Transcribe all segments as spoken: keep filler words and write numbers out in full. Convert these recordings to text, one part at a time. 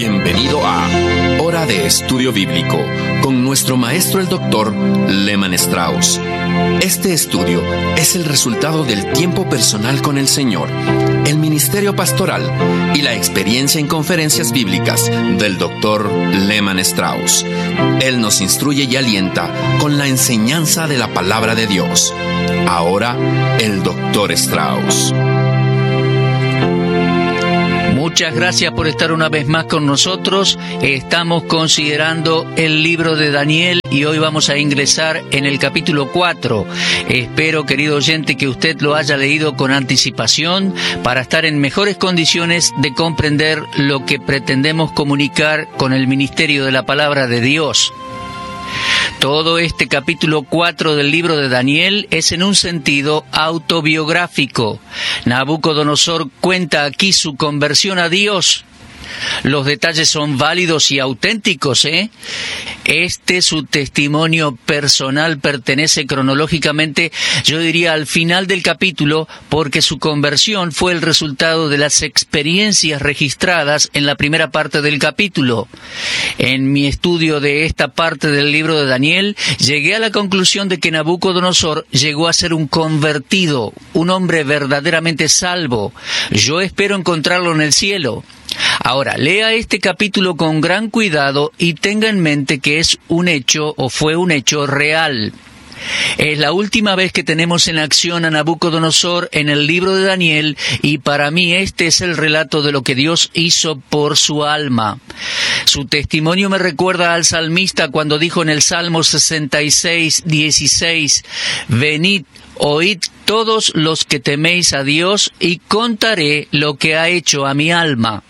Bienvenido a Hora de Estudio Bíblico con nuestro maestro el doctor Lehman Strauss. Este estudio es el resultado del tiempo personal con el Señor, el ministerio pastoral y la experiencia en conferencias bíblicas del doctor Lehman Strauss. Él nos instruye y alienta con la enseñanza de la palabra de Dios. Ahora, el doctor Strauss. Muchas gracias por estar una vez más con nosotros. Estamos considerando el libro de Daniel y hoy vamos a ingresar en el capítulo cuatro. Espero, querido oyente, que usted lo haya leído con anticipación para estar en mejores condiciones de comprender lo que pretendemos comunicar con el ministerio de la palabra de Dios. Todo este capítulo cuatro del libro de Daniel es en un sentido autobiográfico. Nabucodonosor cuenta aquí su conversión a Dios. Los detalles son válidos y auténticos, ¿eh? Este, su testimonio personal, pertenece cronológicamente, yo diría, al final del capítulo, porque su conversión fue el resultado de las experiencias registradas en la primera parte del capítulo. En mi estudio de esta parte del libro de Daniel, llegué a la conclusión de que Nabucodonosor llegó a ser un convertido, un hombre verdaderamente salvo. Yo espero encontrarlo en el cielo. Ahora, lea este capítulo con gran cuidado y tenga en mente que es un hecho o fue un hecho real. Es la última vez que tenemos en acción a Nabucodonosor en el libro de Daniel y para mí este es el relato de lo que Dios hizo por su alma. Su testimonio me recuerda al salmista cuando dijo en el Salmo sesenta y seis, dieciséis, «Venid, oíd todos los que teméis a Dios y contaré lo que ha hecho a mi alma».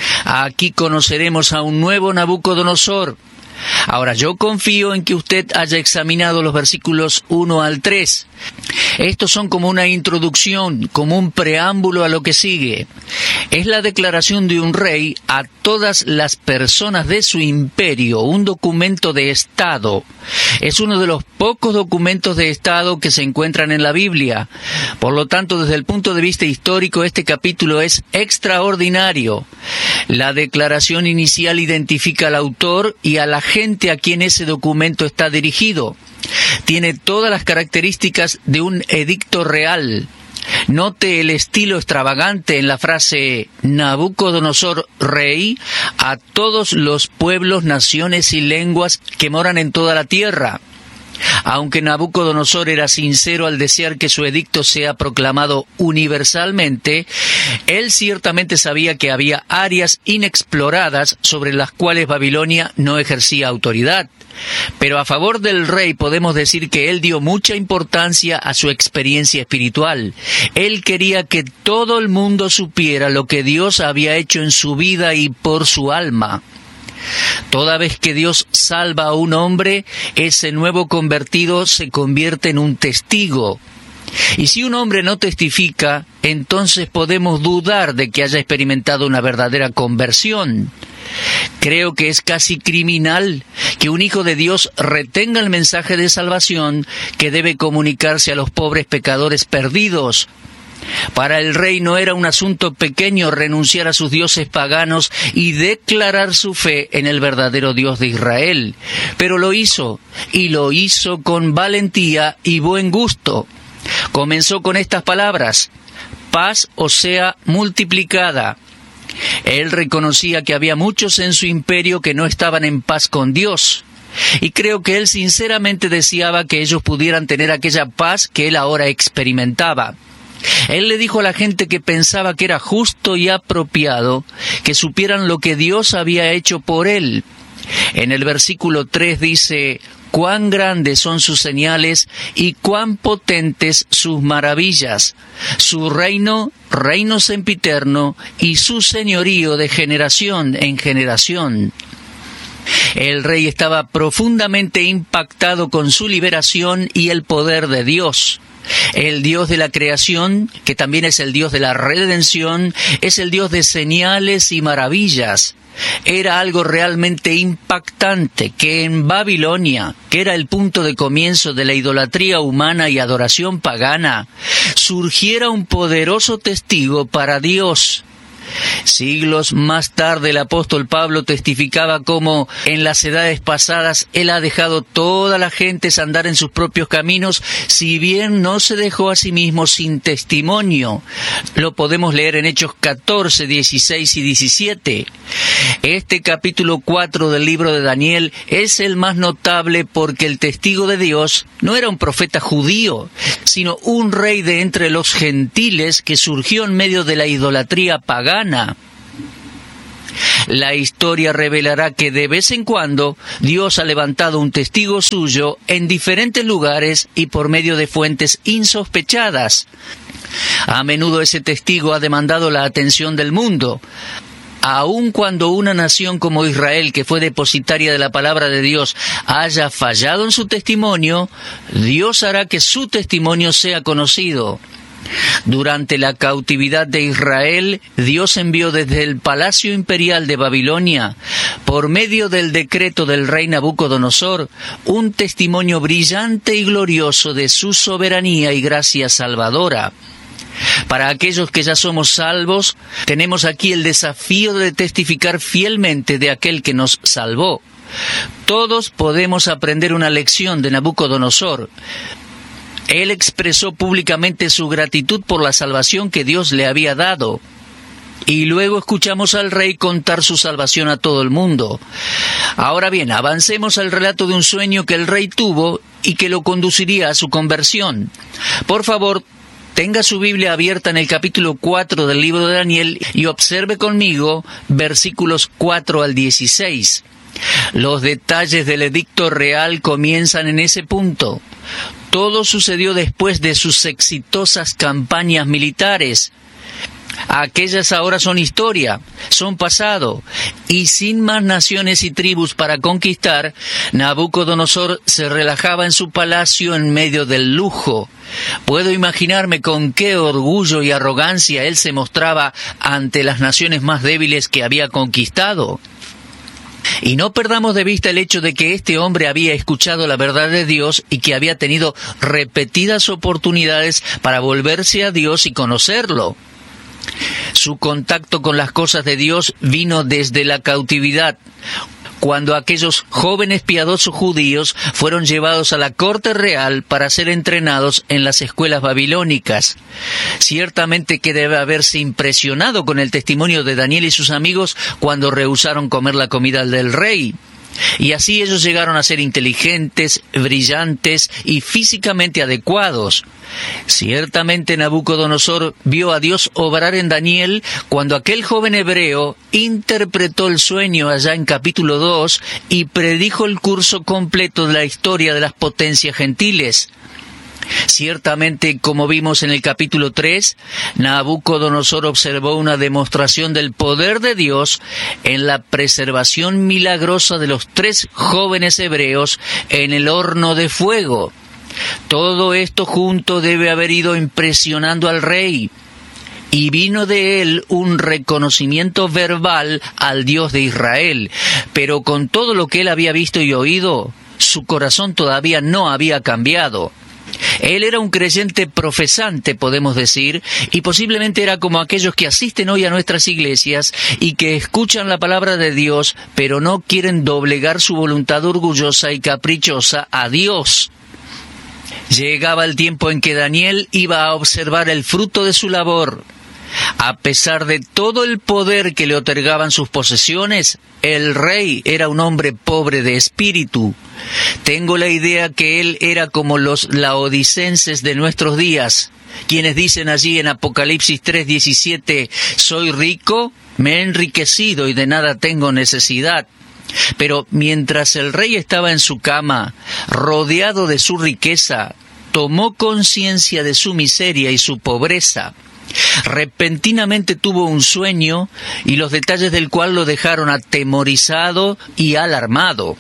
Aquí conoceremos a un nuevo Nabucodonosor. Ahora, yo confío en que usted haya examinado los versículos uno al tres. Estos son como una introducción, como un preámbulo a lo que sigue. Es la declaración de un rey a todas las personas de su imperio, un documento de Estado. Es uno de los pocos documentos de Estado que se encuentran en la Biblia. Por lo tanto, desde el punto de vista histórico, este capítulo es extraordinario. La declaración inicial identifica al autor y a la gente a quien ese documento está dirigido. Tiene todas las características de un edicto real. Note el estilo extravagante en la frase Nabucodonosor, rey, a todos los pueblos, naciones y lenguas que moran en toda la tierra. Aunque Nabucodonosor era sincero al desear que su edicto sea proclamado universalmente, él ciertamente sabía que había áreas inexploradas sobre las cuales Babilonia no ejercía autoridad. Pero a favor del rey podemos decir que él dio mucha importancia a su experiencia espiritual. Él quería que todo el mundo supiera lo que Dios había hecho en su vida y por su alma. Toda vez que Dios salva a un hombre, ese nuevo convertido se convierte en un testigo. Y si un hombre no testifica, entonces podemos dudar de que haya experimentado una verdadera conversión. Creo que es casi criminal que un hijo de Dios retenga el mensaje de salvación que debe comunicarse a los pobres pecadores perdidos. Para el rey no era un asunto pequeño renunciar a sus dioses paganos y declarar su fe en el verdadero Dios de Israel. Pero lo hizo, y lo hizo con valentía y buen gusto. Comenzó con estas palabras: «Paz os sea multiplicada». Él reconocía que había muchos en su imperio que no estaban en paz con Dios. Y creo que él sinceramente deseaba que ellos pudieran tener aquella paz que él ahora experimentaba. Él le dijo a la gente que pensaba que era justo y apropiado que supieran lo que Dios había hecho por él. En el versículo tres dice: «Cuán grandes son sus señales y cuán potentes sus maravillas. Su reino, reino sempiterno, y su señorío de generación en generación». El rey estaba profundamente impactado con su liberación y el poder de Dios. El Dios de la creación, que también es el Dios de la redención, es el Dios de señales y maravillas. Era algo realmente impactante que en Babilonia, que era el punto de comienzo de la idolatría humana y adoración pagana, surgiera un poderoso testigo para Dios. Siglos más tarde el apóstol Pablo testificaba cómo en las edades pasadas él ha dejado toda la gente andar en sus propios caminos, si bien no se dejó a sí mismo sin testimonio. Lo podemos leer en Hechos catorce, dieciséis y diecisiete. Este capítulo cuatro del libro de Daniel es el más notable porque el testigo de Dios no era un profeta judío, sino un rey de entre los gentiles que surgió en medio de la idolatría pagana. La historia revelará que de vez en cuando Dios ha levantado un testigo suyo en diferentes lugares y por medio de fuentes insospechadas. A menudo ese testigo ha demandado la atención del mundo. Aun cuando una nación como Israel, que fue depositaria de la palabra de Dios, haya fallado en su testimonio, Dios hará que su testimonio sea conocido. Durante la cautividad de Israel, Dios envió desde el palacio imperial de Babilonia, por medio del decreto del rey Nabucodonosor, un testimonio brillante y glorioso de su soberanía y gracia salvadora. Para aquellos que ya somos salvos, tenemos aquí el desafío de testificar fielmente de aquel que nos salvó. Todos podemos aprender una lección de Nabucodonosor. Él expresó públicamente su gratitud por la salvación que Dios le había dado. Y luego escuchamos al rey contar su salvación a todo el mundo. Ahora bien, avancemos al relato de un sueño que el rey tuvo y que lo conduciría a su conversión. Por favor, tenga su Biblia abierta en el capítulo cuatro del libro de Daniel y observe conmigo versículos cuatro al dieciséis. Los detalles del edicto real comienzan en ese punto. Todo sucedió después de sus exitosas campañas militares. Aquellas ahora son historia, son pasado, y sin más naciones y tribus para conquistar, Nabucodonosor se relajaba en su palacio en medio del lujo. Puedo imaginarme con qué orgullo y arrogancia él se mostraba ante las naciones más débiles que había conquistado. Y no perdamos de vista el hecho de que este hombre había escuchado la verdad de Dios y que había tenido repetidas oportunidades para volverse a Dios y conocerlo. Su contacto con las cosas de Dios vino desde la cautividad, cuando aquellos jóvenes piadosos judíos fueron llevados a la corte real para ser entrenados en las escuelas babilónicas. Ciertamente que debe haberse impresionado con el testimonio de Daniel y sus amigos cuando rehusaron comer la comida del rey. Y así ellos llegaron a ser inteligentes, brillantes y físicamente adecuados. Ciertamente Nabucodonosor vio a Dios obrar en Daniel cuando aquel joven hebreo interpretó el sueño allá en capítulo dos y predijo el curso completo de la historia de las potencias gentiles. Ciertamente, como vimos en el capítulo tres, Nabucodonosor observó una demostración del poder de Dios en la preservación milagrosa de los tres jóvenes hebreos en el horno de fuego. Todo esto junto debe haber ido impresionando al rey, y vino de él un reconocimiento verbal al Dios de Israel. Pero con todo lo que él había visto y oído, su corazón todavía no había cambiado. Él era un creyente profesante, podemos decir, y posiblemente era como aquellos que asisten hoy a nuestras iglesias y que escuchan la palabra de Dios, pero no quieren doblegar su voluntad orgullosa y caprichosa a Dios. Llegaba el tiempo en que Daniel iba a observar el fruto de su labor. A pesar de todo el poder que le otorgaban sus posesiones, el rey era un hombre pobre de espíritu. Tengo la idea que él era como los laodicenses de nuestros días, quienes dicen allí en Apocalipsis tres diecisiete, «Soy rico, me he enriquecido y de nada tengo necesidad». Pero mientras el rey estaba en su cama, rodeado de su riqueza, tomó conciencia de su miseria y su pobreza. Repentinamente tuvo un sueño y los detalles del cual lo dejaron atemorizado y alarmado.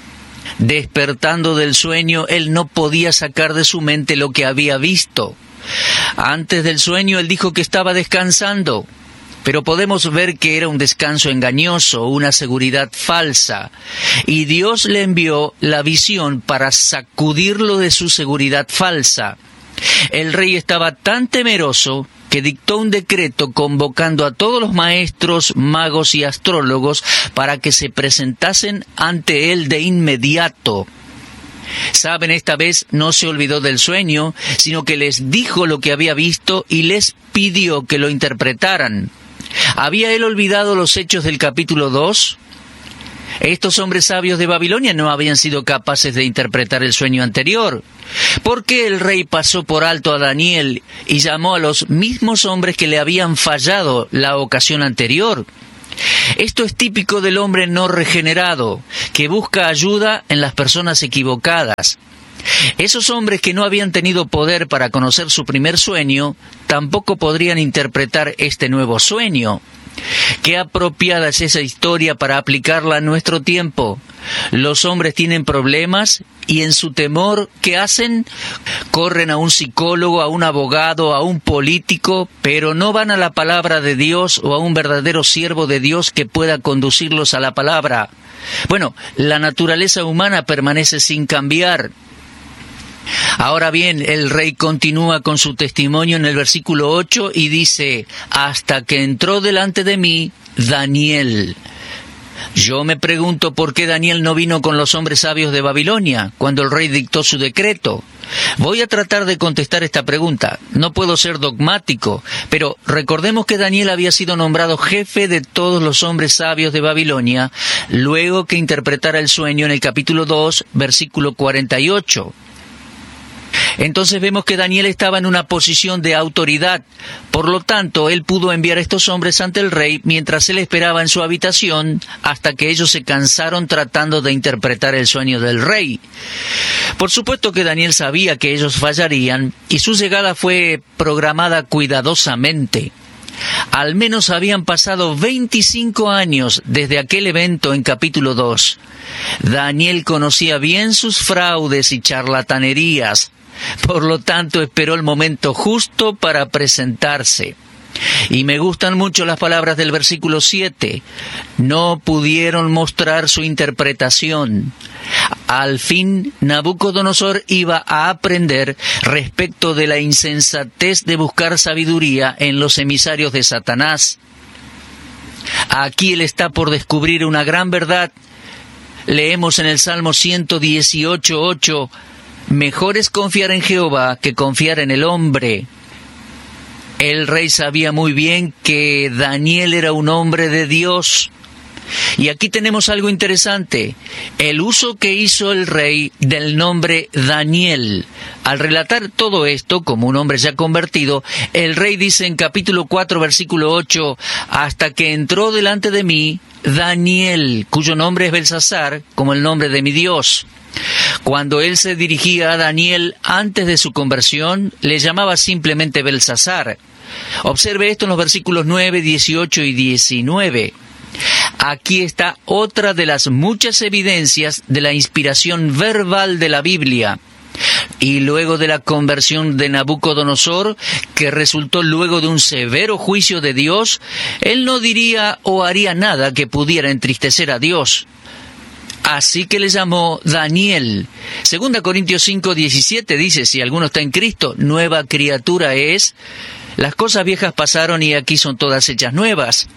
Despertando del sueño, él no podía sacar de su mente lo que había visto. Antes del sueño, él dijo que estaba descansando, pero podemos ver que era un descanso engañoso, una seguridad falsa. Y Dios le envió la visión para sacudirlo de su seguridad falsa. El rey estaba tan temeroso que dictó un decreto convocando a todos los maestros, magos y astrólogos para que se presentasen ante él de inmediato. Saben, esta vez no se olvidó del sueño, sino que les dijo lo que había visto y les pidió que lo interpretaran. ¿Había él olvidado los hechos del capítulo dos? Estos hombres sabios de Babilonia no habían sido capaces de interpretar el sueño anterior. ¿Por qué el rey pasó por alto a Daniel y llamó a los mismos hombres que le habían fallado la ocasión anterior? Esto es típico del hombre no regenerado, que busca ayuda en las personas equivocadas. Esos hombres que no habían tenido poder para conocer su primer sueño, tampoco podrían interpretar este nuevo sueño. Qué apropiada es esa historia para aplicarla a nuestro tiempo. Los hombres tienen problemas y en su temor, ¿qué hacen? Corren a un psicólogo, a un abogado, a un político, pero no van a la palabra de Dios o a un verdadero siervo de Dios que pueda conducirlos a la palabra. Bueno, la naturaleza humana permanece sin cambiar. Ahora bien, el rey continúa con su testimonio en el versículo ocho y dice: hasta que entró delante de mí Daniel. Yo me pregunto por qué Daniel no vino con los hombres sabios de Babilonia cuando el rey dictó su decreto. Voy a tratar de contestar esta pregunta. No puedo ser dogmático, pero recordemos que Daniel había sido nombrado jefe de todos los hombres sabios de Babilonia luego que interpretara el sueño en el capítulo dos, versículo cuarenta y ocho. Entonces vemos que Daniel estaba en una posición de autoridad. Por lo tanto, él pudo enviar a estos hombres ante el rey mientras él esperaba en su habitación hasta que ellos se cansaron tratando de interpretar el sueño del rey. Por supuesto que Daniel sabía que ellos fallarían y su llegada fue programada cuidadosamente. Al menos habían pasado veinticinco años desde aquel evento en capítulo dos. Daniel conocía bien sus fraudes y charlatanerías. Por lo tanto, esperó el momento justo para presentarse. Y me gustan mucho las palabras del versículo siete. No pudieron mostrar su interpretación. Al fin, Nabucodonosor iba a aprender respecto de la insensatez de buscar sabiduría en los emisarios de Satanás. Aquí él está por descubrir una gran verdad. Leemos en el Salmo ciento dieciocho, ocho, mejor es confiar en Jehová que confiar en el hombre. El rey sabía muy bien que Daniel era un hombre de Dios. Y aquí tenemos algo interesante, el uso que hizo el rey del nombre Daniel. Al relatar todo esto como un hombre ya convertido, el rey dice en capítulo cuatro, versículo ocho, hasta que entró delante de mí Daniel, cuyo nombre es Belsasar, como el nombre de mi Dios. Cuando él se dirigía a Daniel antes de su conversión, le llamaba simplemente Belsasar. Observe esto en los versículos nueve, dieciocho y diecinueve. Aquí está otra de las muchas evidencias de la inspiración verbal de la Biblia. Y luego de la conversión de Nabucodonosor, que resultó luego de un severo juicio de Dios, él no diría o haría nada que pudiera entristecer a Dios. Así que le llamó Daniel. Segunda Corintios cinco, diecisiete dice, si alguno está en Cristo, nueva criatura es. Las cosas viejas pasaron y aquí son todas hechas nuevas.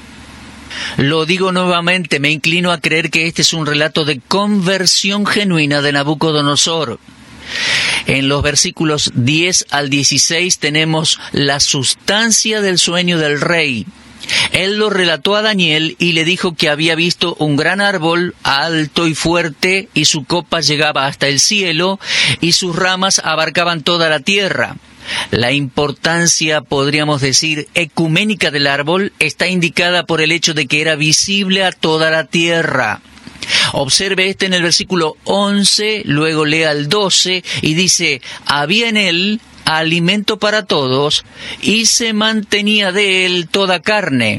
Lo digo nuevamente, me inclino a creer que este es un relato de conversión genuina de Nabucodonosor. En los versículos diez al dieciséis tenemos la sustancia del sueño del rey. Él lo relató a Daniel y le dijo que había visto un gran árbol alto y fuerte y su copa llegaba hasta el cielo y sus ramas abarcaban toda la tierra. La importancia, podríamos decir, ecuménica del árbol está indicada por el hecho de que era visible a toda la tierra. Observe este en el versículo once, luego lea el doce y dice, había en él alimento para todos y se mantenía de él toda carne.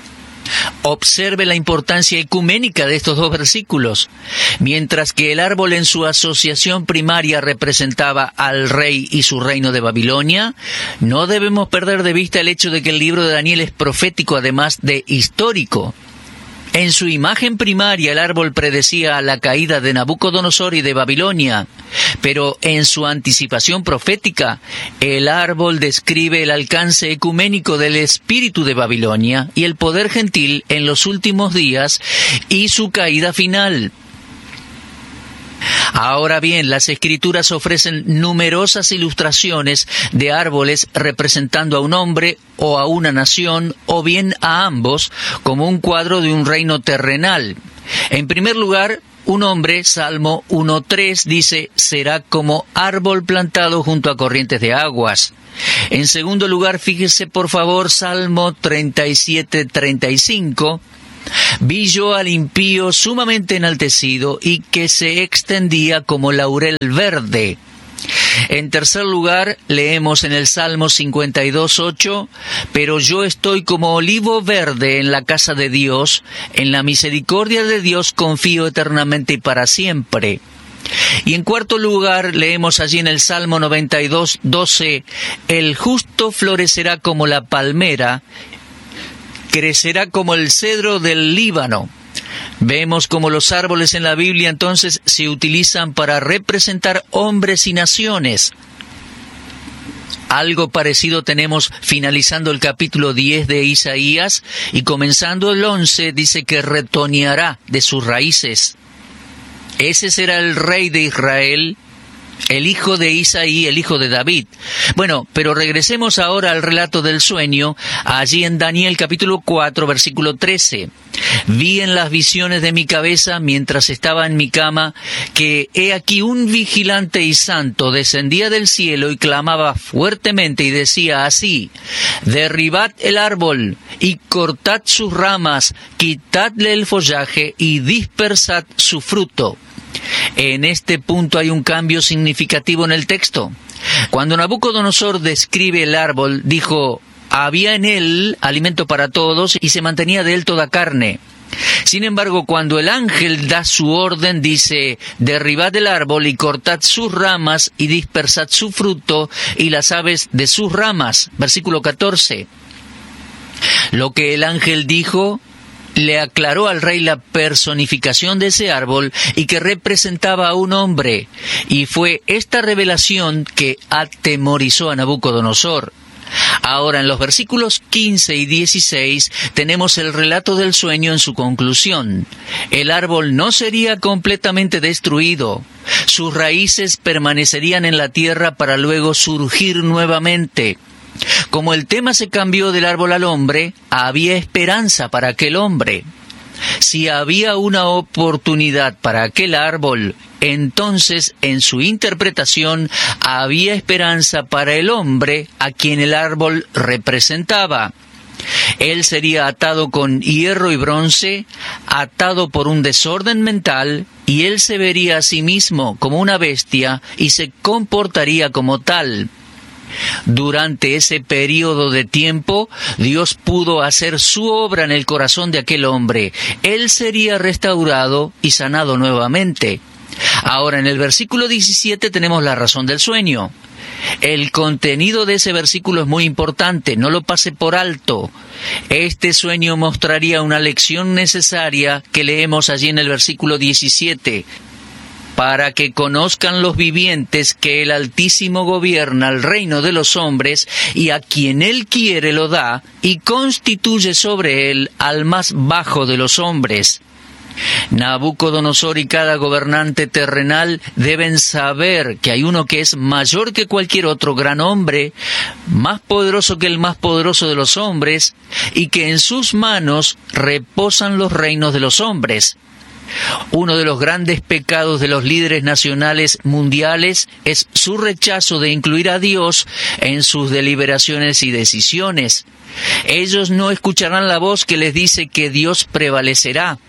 Observe la importancia ecuménica de estos dos versículos. Mientras que el árbol en su asociación primaria representaba al rey y su reino de Babilonia, no debemos perder de vista el hecho de que el libro de Daniel es profético además de histórico. En su imagen primaria el árbol predecía la caída de Nabucodonosor y de Babilonia, pero en su anticipación profética el árbol describe el alcance ecuménico del espíritu de Babilonia y el poder gentil en los últimos días y su caída final. Ahora bien, las Escrituras ofrecen numerosas ilustraciones de árboles representando a un hombre o a una nación, o bien a ambos, como un cuadro de un reino terrenal. En primer lugar, un hombre, Salmo uno tres, dice, será como árbol plantado junto a corrientes de aguas. En segundo lugar, fíjese por favor, Salmo treinta y siete treinta y cinco, vi yo al impío sumamente enaltecido y que se extendía como laurel verde. En tercer lugar, leemos en el Salmo cincuenta y dos ocho, pero yo estoy como olivo verde en la casa de Dios, en la misericordia de Dios confío eternamente y para siempre. Y en cuarto lugar, leemos allí en el Salmo noventa y dos doce, el justo florecerá como la palmera, crecerá como el cedro del Líbano. Vemos como los árboles en la Biblia entonces se utilizan para representar hombres y naciones. Algo parecido tenemos finalizando el capítulo diez de Isaías y comenzando el once dice que retoñará de sus raíces. Ese será el rey de Israel, el hijo de Isaí, el hijo de David. Bueno, pero regresemos ahora al relato del sueño, allí en Daniel capítulo cuatro, versículo trece. Vi en las visiones de mi cabeza, mientras estaba en mi cama, que he aquí un vigilante y santo descendía del cielo y clamaba fuertemente y decía así, derribad el árbol y cortad sus ramas, quitadle el follaje y dispersad su fruto. En este punto hay un cambio significativo en el texto. Cuando Nabucodonosor describe el árbol, dijo, había en él alimento para todos y se mantenía de él toda carne. Sin embargo, cuando el ángel da su orden, dice, derribad el árbol y cortad sus ramas y dispersad su fruto y las aves de sus ramas. Versículo catorce. Lo que el ángel dijo le aclaró al rey la personificación de ese árbol y que representaba a un hombre, y fue esta revelación que atemorizó a Nabucodonosor. Ahora, en los versículos quince y dieciséis tenemos el relato del sueño en su conclusión. El árbol no sería completamente destruido. Sus raíces permanecerían en la tierra para luego surgir nuevamente. Como el tema se cambió del árbol al hombre, había esperanza para aquel hombre. Si había una oportunidad para aquel árbol, entonces en su interpretación había esperanza para el hombre a quien el árbol representaba. Él sería atado con hierro y bronce, atado por un desorden mental, y él se vería a sí mismo como una bestia y se comportaría como tal. Durante ese periodo de tiempo, Dios pudo hacer su obra en el corazón de aquel hombre. Él sería restaurado y sanado nuevamente. Ahora, en el versículo diecisiete tenemos la razón del sueño. El contenido de ese versículo es muy importante, no lo pase por alto. Este sueño mostraría una lección necesaria que leemos allí en el versículo diecisiete. Para que conozcan los vivientes que el Altísimo gobierna el reino de los hombres, y a quien Él quiere lo da, y constituye sobre él al más bajo de los hombres. Nabucodonosor y cada gobernante terrenal deben saber que hay uno que es mayor que cualquier otro gran hombre, más poderoso que el más poderoso de los hombres, y que en sus manos reposan los reinos de los hombres. Uno de los grandes pecados de los líderes nacionales mundiales es su rechazo de incluir a Dios en sus deliberaciones y decisiones. Ellos no escucharán la voz que les dice que Dios prevalecerá.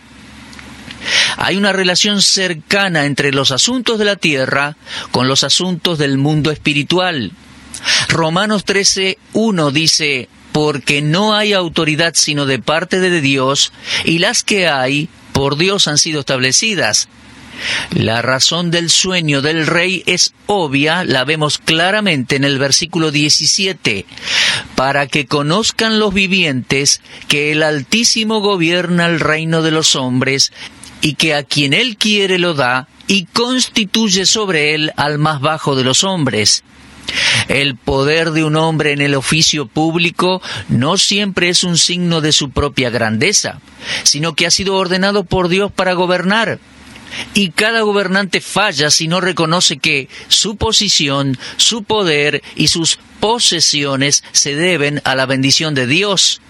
Hay una relación cercana entre los asuntos de la tierra con los asuntos del mundo espiritual. Romanos trece uno dice, porque no hay autoridad sino de parte de Dios, y las que hay por Dios han sido establecidas. La razón del sueño del rey es obvia, la vemos claramente en el versículo diecisiete. Para que conozcan los vivientes que el Altísimo gobierna el reino de los hombres, y que a quien él quiere lo da, y constituye sobre él al más bajo de los hombres. El poder de un hombre en el oficio público no siempre es un signo de su propia grandeza, sino que ha sido ordenado por Dios para gobernar. Y cada gobernante falla si no reconoce que su posición, su poder y sus posesiones se deben a la bendición de Dios.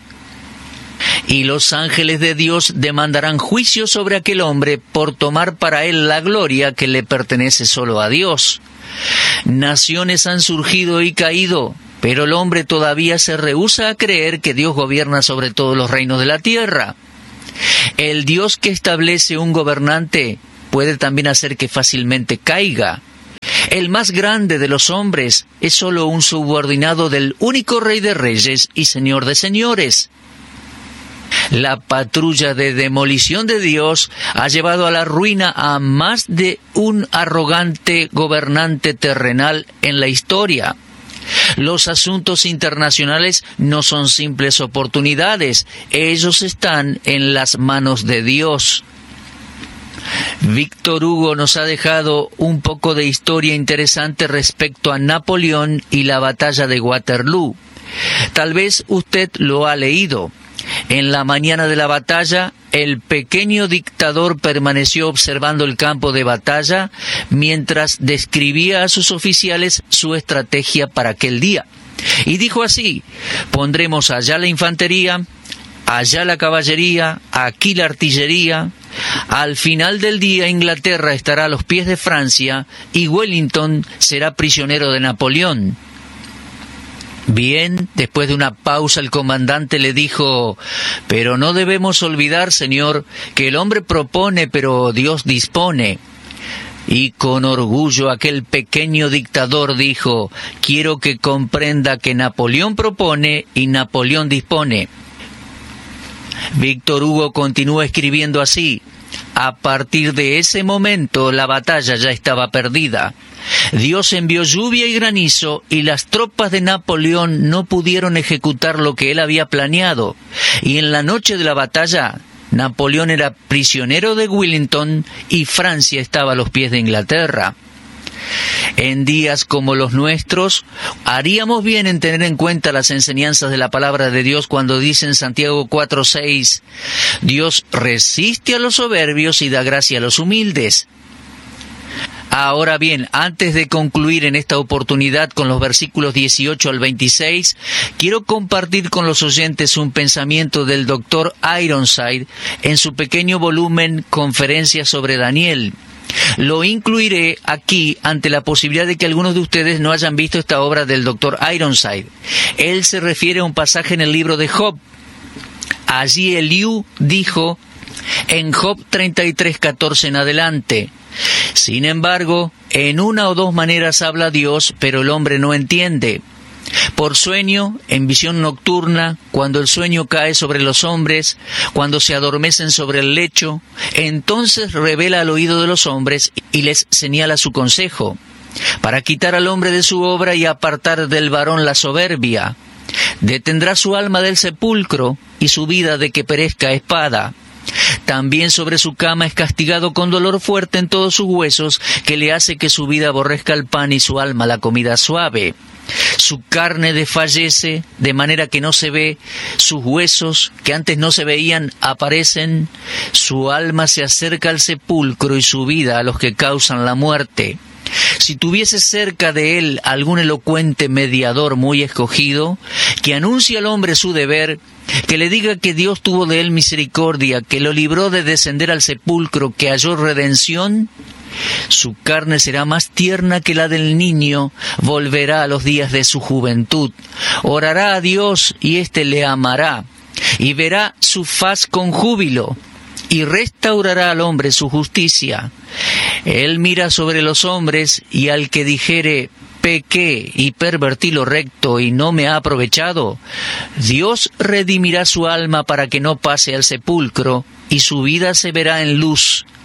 Y los ángeles de Dios demandarán juicio sobre aquel hombre por tomar para él la gloria que le pertenece solo a Dios. Naciones han surgido y caído, pero el hombre todavía se rehúsa a creer que Dios gobierna sobre todos los reinos de la tierra. El Dios que establece un gobernante puede también hacer que fácilmente caiga. El más grande de los hombres es solo un subordinado del único Rey de Reyes y Señor de Señores. La patrulla de demolición de Dios ha llevado a la ruina a más de un arrogante gobernante terrenal en la historia. Los asuntos internacionales no son simples oportunidades, ellos están en las manos de Dios. Víctor Hugo nos ha dejado un poco de historia interesante respecto a Napoleón y la batalla de Waterloo. Tal vez usted lo ha leído. En la mañana de la batalla, el pequeño dictador permaneció observando el campo de batalla mientras describía a sus oficiales su estrategia para aquel día. Y dijo así: pondremos allá la infantería, allá la caballería, aquí la artillería. Al final del día Inglaterra estará a los pies de Francia y Wellington será prisionero de Napoleón. Bien, después de una pausa el comandante le dijo: pero no debemos olvidar, señor, que el hombre propone, pero Dios dispone. Y con orgullo aquel pequeño dictador dijo: quiero que comprenda que Napoleón propone y Napoleón dispone. Víctor Hugo continúa escribiendo así: a partir de ese momento la batalla ya estaba perdida. Dios envió lluvia y granizo y las tropas de Napoleón no pudieron ejecutar lo que él había planeado. Y en la noche de la batalla, Napoleón era prisionero de Wellington y Francia estaba a los pies de Inglaterra. En días como los nuestros, haríamos bien en tener en cuenta las enseñanzas de la palabra de Dios cuando dice en Santiago cuatro seis, Dios resiste a los soberbios y da gracia a los humildes. Ahora bien, antes de concluir en esta oportunidad con los versículos dieciocho al veintiséis, quiero compartir con los oyentes un pensamiento del doctor Ironside en su pequeño volumen Conferencias sobre Daniel. Lo incluiré aquí ante la posibilidad de que algunos de ustedes no hayan visto esta obra del doctor Ironside. Él se refiere a un pasaje en el libro de Job. Allí Eliú dijo en Job treinta y tres catorce en adelante: sin embargo, en una o dos maneras habla Dios, pero el hombre no entiende. Por sueño, en visión nocturna, cuando el sueño cae sobre los hombres, cuando se adormecen sobre el lecho, entonces revela al oído de los hombres y les señala su consejo, para quitar al hombre de su obra y apartar del varón la soberbia. Detendrá su alma del sepulcro y su vida de que perezca a espada. También sobre su cama es castigado con dolor fuerte en todos sus huesos, que le hace que su vida aborrezca el pan y su alma la comida suave. Su carne desfallece, de manera que no se ve, sus huesos, que antes no se veían, aparecen, su alma se acerca al sepulcro y su vida a los que causan la muerte. Si tuviese cerca de él algún elocuente mediador muy escogido, que anuncie al hombre su deber, que le diga que Dios tuvo de él misericordia, que lo libró de descender al sepulcro, que halló redención, su carne será más tierna que la del niño, volverá a los días de su juventud, orará a Dios y éste le amará, y verá su faz con júbilo, y restaurará al hombre su justicia. Él mira sobre los hombres, y al que dijere: pequé y pervertí lo recto y no me ha aprovechado, Dios redimirá su alma para que no pase al sepulcro, y su vida se verá en luz.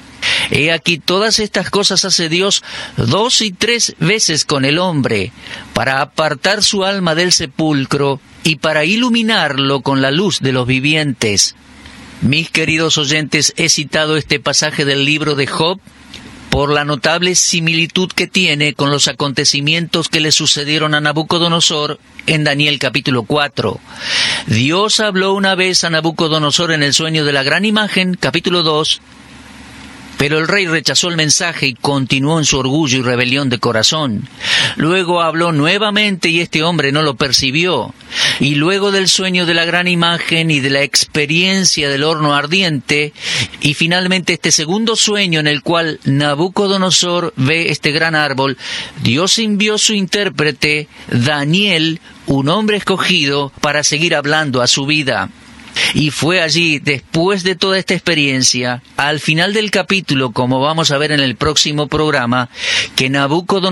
He aquí todas estas cosas hace Dios dos y tres veces con el hombre, para apartar su alma del sepulcro y para iluminarlo con la luz de los vivientes. Mis queridos oyentes, he citado este pasaje del libro de Job por la notable similitud que tiene con los acontecimientos que le sucedieron a Nabucodonosor en Daniel capítulo cuatro. Dios habló una vez a Nabucodonosor en el sueño de la gran imagen, capítulo dos, pero el rey rechazó el mensaje y continuó en su orgullo y rebelión de corazón. Luego habló nuevamente y este hombre no lo percibió. Y luego del sueño de la gran imagen y de la experiencia del horno ardiente, y finalmente este segundo sueño en el cual Nabucodonosor ve este gran árbol, Dios envió su intérprete, Daniel, un hombre escogido, para seguir hablando a su vida. Y fue allí, después de toda esta experiencia, al final del capítulo, como vamos a ver en el próximo programa, que Nabucodonosor